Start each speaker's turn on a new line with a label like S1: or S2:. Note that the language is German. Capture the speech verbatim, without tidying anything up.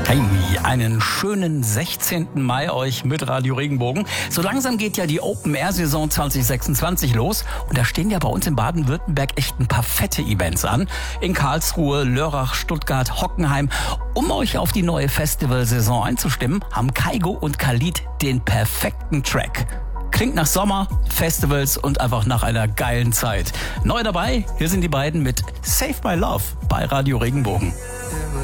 S1: Hey, einen schönen sechzehnten Mai euch mit Radio Regenbogen. So langsam geht ja die Open-Air-Saison zwanzig sechsundzwanzig los und da stehen ja bei uns in Baden-Württemberg echt ein paar fette Events an. In Karlsruhe, Lörrach, Stuttgart, Hockenheim. Um euch auf die neue Festivalsaison einzustimmen, haben Kygo und Khalid den perfekten Track. Klingt nach Sommer, Festivals und einfach nach einer geilen Zeit. Neu dabei, hier sind die beiden mit Save My Love bei Radio Regenbogen.